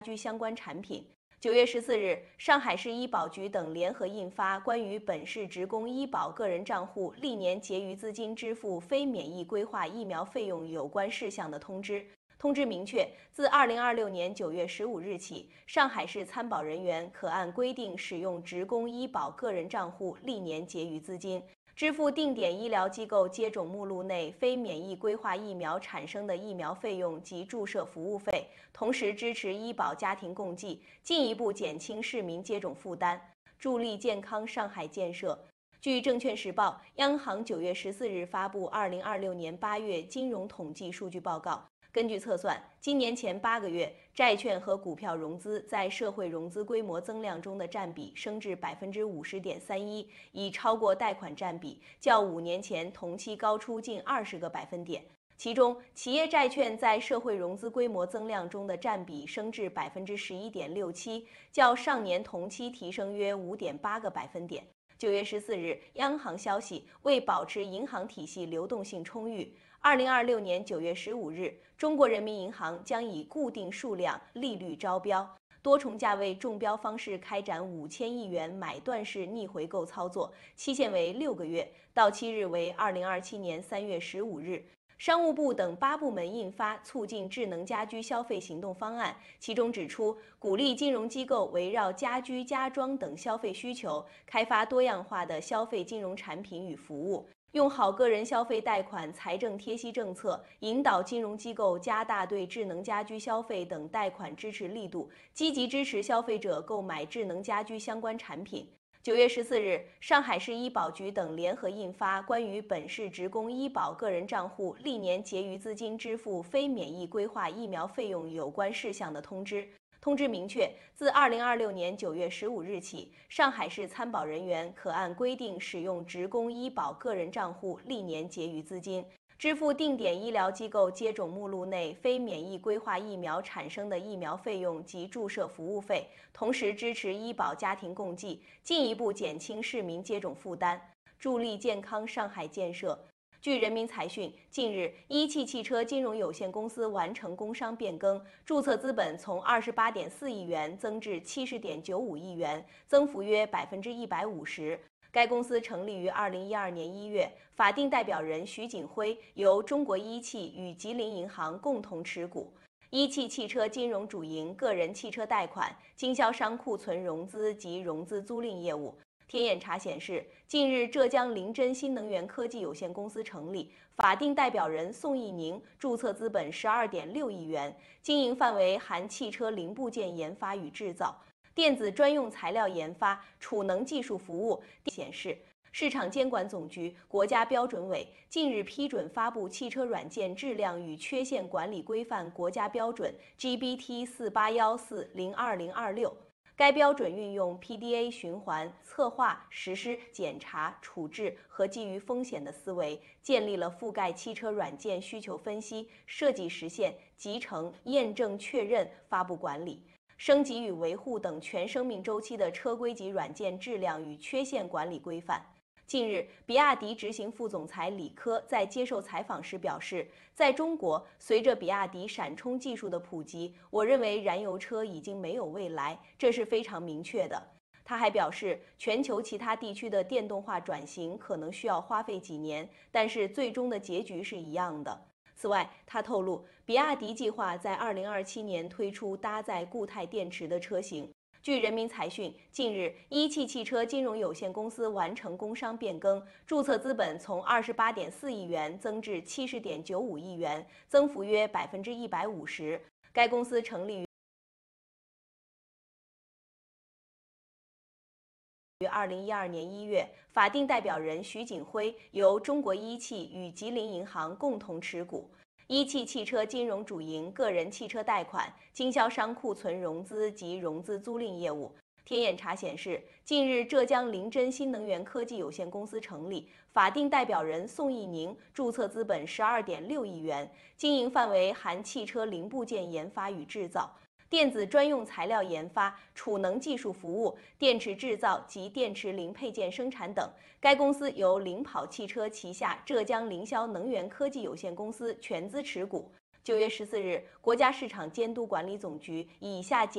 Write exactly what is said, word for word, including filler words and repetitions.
居相关产品。九月十四日，上海市医保局等联合印发《关于本市职工医保个人账户历年结余资金支付非免疫规划疫苗费用有关事项的通知》。通知明确，自二零二六年九月十五日起，上海市参保人员可按规定使用职工医保个人账户历年结余资金，支付定点医疗机构接种目录内非免疫规划疫苗产生的疫苗费用及注射服务费，同时支持医保家庭共济，进一步减轻市民接种负担，助力健康上海建设。据《证券时报》，央行九月十四日发布二零二六年八月金融统计数据报告。根据测算，今年前八个月，债券和股票融资在社会融资规模增量中的占比升至百分之五十点三一，已超过贷款占比，较五年前同期高出近二十个百分点。其中，企业债券在社会融资规模增量中的占比升至百分之十一点六七，较上年同期提升约五点八个百分点。九月十四日，央行消息，为保持银行体系流动性充裕，二零二六年九月十五日，中国人民银行将以固定数量、利率招标、多重价位中标方式开展五千亿元买断式逆回购操作，期限为六个月，到期日为二零二七年三月十五日。商务部等八部门印发促进智能家居消费行动方案，其中指出，鼓励金融机构围绕家居、家装等消费需求，开发多样化的消费金融产品与服务，用好个人消费贷款财政贴息政策，引导金融机构加大对智能家居消费等贷款支持力度，积极支持消费者购买智能家居相关产品。九月十四日，上海市医保局等联合印发《关于本市职工医保个人账户历年结余资金支付非免疫规划疫苗费用有关事项的通知》。通知明确，自二零二六年九月十五日起，上海市参保人员可按规定使用职工医保个人账户历年结余资金，支付定点医疗机构接种目录内非免疫规划疫苗产生的疫苗费用及注射服务费，同时支持医保家庭共济，进一步减轻市民接种负担，助力健康上海建设。据人民财讯，近日，一汽汽车金融有限公司完成工商变更，注册资本从二十八点四亿元增至七十点九五亿元，增幅约百分之一百五十。该公司成立于二零一二年一月，法定代表人徐景辉由中国一汽与吉林银行共同持股。一汽汽车金融主营个人汽车贷款、经销商库存融资及融资租赁业务。天眼查显示，近日浙江临臻新能源科技有限公司成立，法定代表人宋义宁，注册资本十二点六亿元，经营范围含汽车零部件研发与制造、电子专用材料研发、储能技术服务。显示，市场监管总局、国家标准委近日批准发布《汽车软件质量与缺陷管理规范国家标准 G B T 四八一四零二零二六》。该标准运用 P D A 循环、策划、实施、检查、处置和基于风险的思维，建立了覆盖汽车软件需求分析、设计实现、集成、验证确认、发布管理、升级与维护等全生命周期的车规级软件质量与缺陷管理规范。近日，比亚迪执行副总裁李科在接受采访时表示，在中国，随着比亚迪闪充技术的普及，我认为燃油车已经没有未来，这是非常明确的。他还表示，全球其他地区的电动化转型可能需要花费几年，但是最终的结局是一样的。此外，他透露，比亚迪计划在二零二七年推出搭载固态电池的车型。据人民财讯，近日，一汽汽车金融有限公司完成工商变更，注册资本从二十八点四亿元增至七十点九五亿元，增幅约百分之一百五十。该公司成立于于二零一二年一月，法定代表人徐景辉由中国一汽与吉林银行共同持股。一汽汽车金融主营个人汽车贷款、经销商库存融资及融资租赁业务。天眼查显示，近日浙江临臻新能源科技有限公司成立，法定代表人宋义宁，注册资本十二点六亿元，经营范围含汽车零部件研发与制造、电子专用材料研发、储能技术服务、电池制造及电池零配件生产等。该公司由领跑汽车旗下浙江凌霄能源科技有限公司全资持股。 九月十四日，国家市场监督管理总局以下检